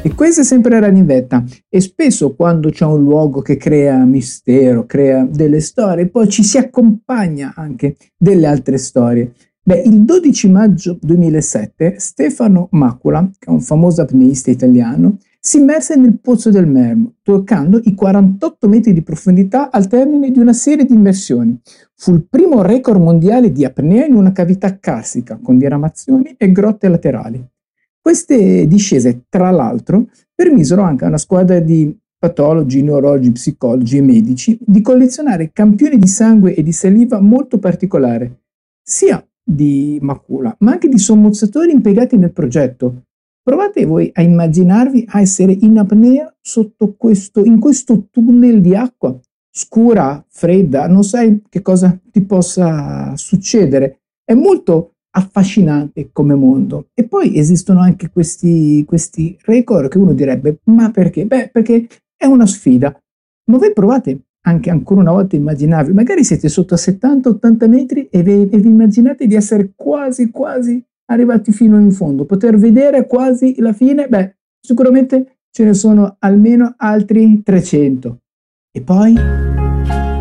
E questa è sempre la Ranivetta. E spesso quando c'è un luogo che crea mistero, crea delle storie, poi ci si accompagna anche delle altre storie. Beh, il 12 maggio 2007 Stefano Macula, che è un famoso apneista italiano, si immerse nel Pozzo del Mermo, toccando i 48 metri di profondità al termine di una serie di immersioni. Fu il primo record mondiale di apnea in una cavità carstica, con diramazioni e grotte laterali. Queste discese, tra l'altro, permisero anche a una squadra di patologi, neurologi, psicologi e medici di collezionare campioni di sangue e di saliva molto particolari, sia di Macula, ma anche di sommozzatori impiegati nel progetto. Provate voi a immaginarvi a essere in apnea in questo tunnel di acqua scura, fredda, non sai che cosa ti possa succedere. È molto affascinante come mondo. E poi esistono anche questi record che uno direbbe, ma perché? Beh, perché è una sfida. Ma voi provate anche ancora una volta a immaginarvi, magari siete sotto a 70-80 metri e vi immaginate di essere quasi arrivati fino in fondo, poter vedere quasi la fine, beh, sicuramente ce ne sono almeno altri 300. E poi?